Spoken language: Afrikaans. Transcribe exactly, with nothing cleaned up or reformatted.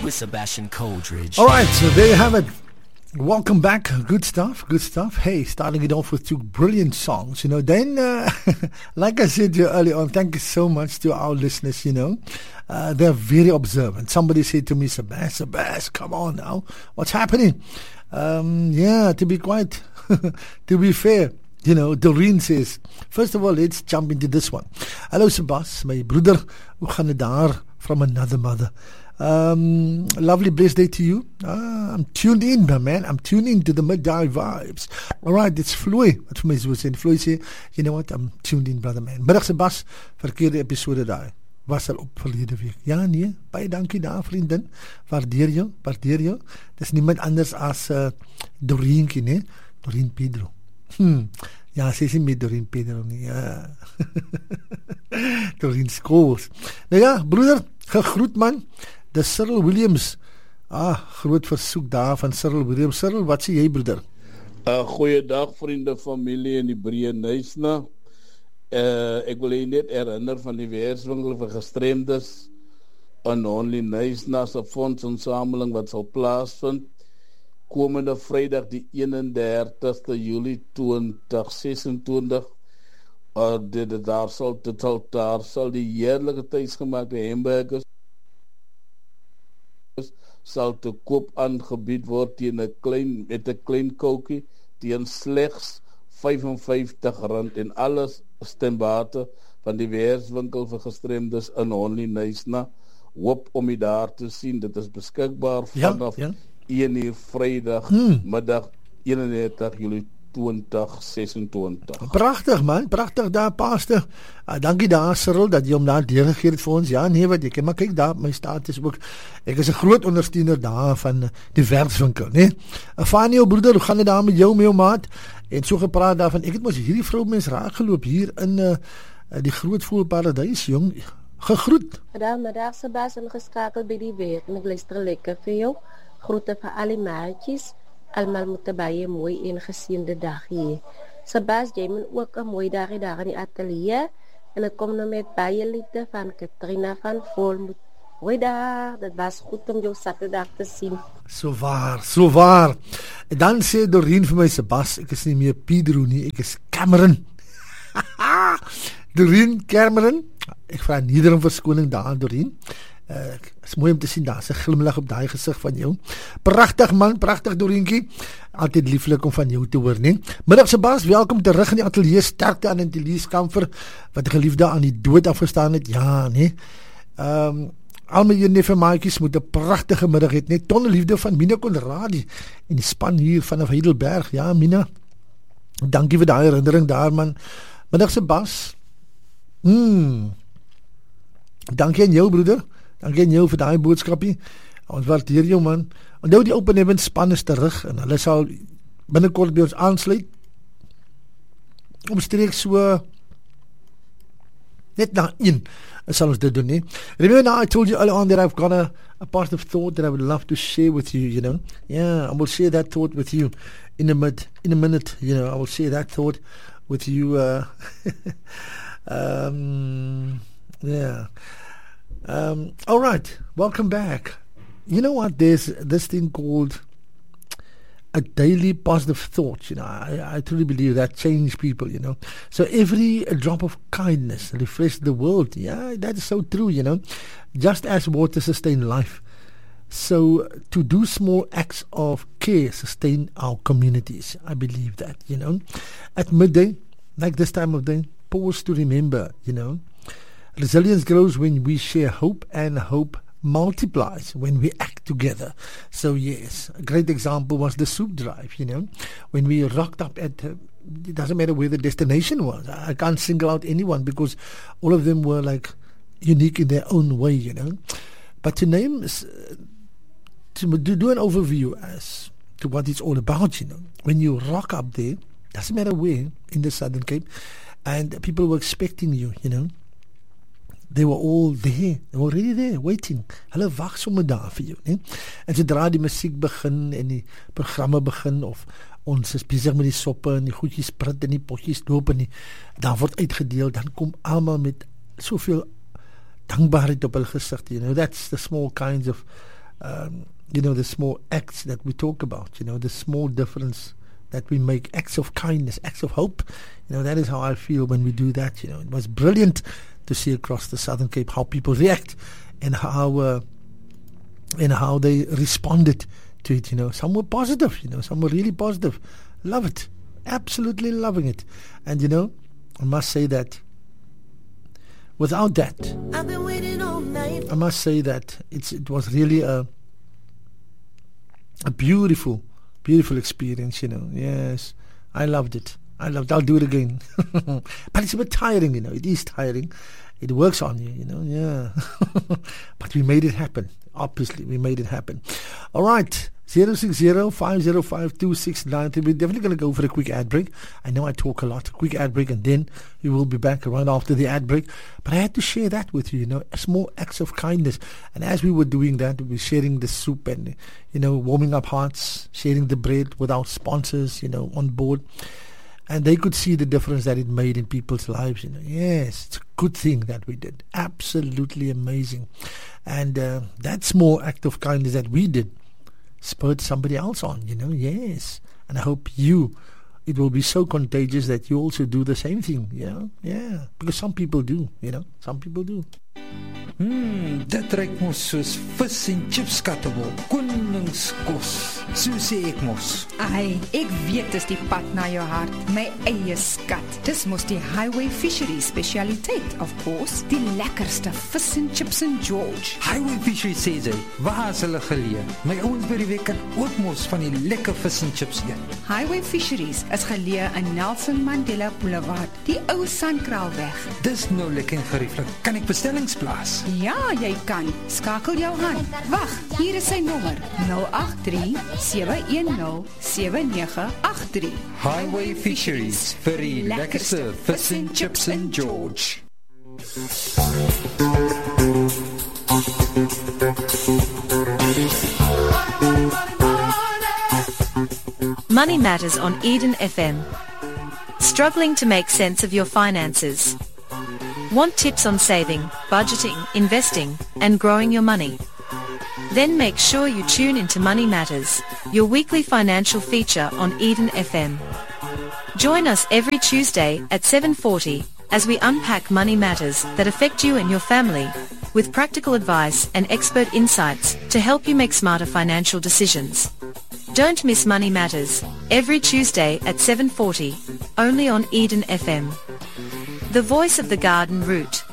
with Sebastian Coldridge. All right, so there you have it. Welcome back. Good stuff, good stuff. Hey, starting it off with two brilliant songs, you know. Then, uh, like I said to you earlier on, thank you so much to our listeners, you know. Uh, they're very observant. Somebody said to me, Sebastian, Sebastian, come on now. What's happening? Um, yeah, to be quite, to be fair, you know, Doreen says, first of all, let's jump into this one. Hello, Sebastian, my brother, hoe gaan het daar from another mother? Um, lovely blessed day to you. Ah, I'm tuned in, my man. I'm tuned in to the midday vibes. All right, it's Floy. Wat vir my so sê. Floy sê, you know what, I'm tuned in, brother man. Middag Sebas, verkeerde episode daar. Was al op verlede week. Ja, nee, baie dankie daar, vriendin. Waardeer jou, waardeer jou. Dis niemand anders as uh, Dorienkie, nee? Doreen Pedro. Hmm. Ja, sy sê met Doreen Pedro nie. Ja. Doreen Scholes. Nou ja, broeder, gegroet man. Dis Cyril Williams. Ah, groot versoek daar van Cyril Williams. Cyril, wat sê jy, broeder? Uh, goeiedag, vriende, familie in die breë Nysna. Uh, ek wil jy net herinner van die weerswinkel vir gestremdes in Only Nysna se fondsinsameling wat sal plaasvind komende Vrydag die eenendertigste Julie twintig sesentwintig. Uh, dit, daar, sal, dit sal, daar sal die heerlijke thuisgemaakte hamburgers sal te koop aangebied word teen 'n klein met 'n klein koutjie teen slegs vyfenvyftig rand en alles stembate van die weerswinkel vir gestremdes in Only Nysna. Hoop om u daar te sien. Dit is beskikbaar vanaf ja, ja. een uur Vrydag hmm. middag eenendertig Julie twintig sesentwintig. Pragtig man, pragtig daar paaste. Uh, dankie daar Cyril dat jy hom daar deurgegee het vir ons. Ja nee, wat ek maar kyk daar op my status ook. Ek is 'n groot ondersteuner daar van die werkswinkel, né? Nee? Afanio broeder, hoe gaan dit daar met jou, met jou maat? En so gepraat daarvan. Ek het mos hierdie vrou mens raak geloop hier in uh, die Groot Voelparadys, jong. Gegroet. Goeiemiddag Sebastian, geskakel by die werk en ek luister lekker vir jou. Groete vir al die maatjies. Almal moet 'n baie mooi en geseënde dag hê. Sebas, jy moet ook 'n mooi dag hê daar in die ateljee. En ek kom nou met baie liefde van Katrina van Volmoed. Hoi daar, dit was goed om jou Saterdag te sien. So waar, so waar. En dan sê Doreen vir my, Sebas, ek is nie meer Pedro nie, ek is Cameron. Doreen, Cameron, ek vra nederig verskoning daar, Doreen. Uh, is mooi om te sien daar, is 'n glimlag op daai gesig van jou. Pragtig man, pragtig Dorientjie. Altyd lieflik om van jou te hoor, nee. Middag Sebas, welkom terug in die ateljee. Sterkte aan Antielies Kamfer wat geliefde aan die dood afgestaan het. Ja, nee. Ehm um, al my neef maatjies moet 'n pragtige middag hê, net tonne liefde van Mina Konradi en die span hier vanaf Heidelberg. Ja, Mina. Dankie vir daai herinnering daar man. Middag Sebas. Mm. Dankie aan jou broeder. Dankie aan jou vir daai boodskapie. Ons waardeer jou man. Onthou die Open Heaven span is terug en hulle sal binnekort by ons aansluit. Omstreeks so net na een sal ons dit doen nie. Remember now I told you earlier on that I've got a, a positive thought that I would love to share with you, you know. Yeah, I will share that thought with you in a minute, in a minute, you know. I will share that thought with you uh um yeah. Um, all right, welcome back. You know what? There's this thing called a daily positive thought. You know, I, I truly believe that changes people. You know, so every drop of kindness refreshes the world. Yeah, that is so true. You know, just as water sustains life, so to do small acts of care sustain our communities. I believe that. You know, at midday, like this time of day, pause to remember. You know. Resilience grows when we share hope, and hope multiplies when we act together. So yes, a great example was the soup drive, you know, when we rocked up at, uh, it doesn't matter where the destination was. I can't single out anyone because all of them were like unique in their own way, you know. But to name, uh, to do an overview as to what it's all about, you know, when you rock up there, doesn't matter where, in the Southern Cape, and people were expecting you, you know. They were all there, they were already there, waiting. Hulle wag sommer daar vir jou, nee? En sodra die musiek begin en die programme begin of ons is besig met die soppe en die goedjies prit en die potjies loop en die, dan word uitgedeel, dan kom almal met soveel dankbaarheid op hulle gesigte, you know. That's the small kinds of um, you know, the small acts that we talk about, you know, the small difference that we make, acts of kindness, acts of hope. You know, that is how I feel when we do that. You know, it was brilliant to see across the Southern Cape how people react and how uh, and how they responded to it. You know, some were positive. You know, some were really positive. Love it, absolutely loving it. And you know, I must say that without that, I've been waiting all night. I must say that it's it was really a a beautiful. Beautiful experience, you know. Yes, I loved it. I loved it. I'll do it again. But it's a bit tiring, you know. It is tiring. It works on you, you know. Yeah. But we made it happen. Obviously, we made it happen. All right. zero six zero, five zero five, two six nine three. We're definitely going to go for a quick ad break. I know I talk a lot. A quick ad break, and then we will be back right after the ad break. But I had to share that with you, you know, small acts of kindness. And as we were doing that, we were sharing the soup and, you know, warming up hearts, sharing the bread with our sponsors, you know, on board. And they could see the difference that it made in people's lives, you know. Yes, it's a good thing that we did. Absolutely amazing. And uh, that small act of kindness that we did spurred somebody else on, you know. Yes. And I hope you, it will be so contagious that you also do the same thing, you know. Yeah, because some people do, you know. Some people do. Hmm, dit ruik mos soos vis en chips skattebol, koningskos, so sê ek mos. Ai, ek weet dis die pad na jou hart, my eie skat. Dis mos die Highway Fisheries specialiteit, of course, die lekkerste vis en chips in George. Highway Fisheries sê sy, waar is hulle geleë? My ouens by die week kan ook mos van die lekker vis en chips eet. Highway Fisheries is geleë in Nelson Mandela Boulevard, die ou Sandkraalweg. Dis nou lekker en gerieflik. Kan ek bestellings plaas? Ja, jy kan. Skakel jou aan. Wag, hier is sy nommer: nul agt drie, sewe een nul, sewe nege agt drie. Highway Fisheries vir die lekkerste vis en chips in George. Money Matters on Eden F M. Struggling to make sense of your finances? Want tips on saving, budgeting, investing, and growing your money? Then make sure you tune into Money Matters, your weekly financial feature on Eden F M. Join us every Tuesday at seven forty as we unpack money matters that affect you and your family, with practical advice and expert insights to help you make smarter financial decisions. Don't miss Money Matters, every Tuesday at seven forty, only on Eden F M. The voice of the garden route.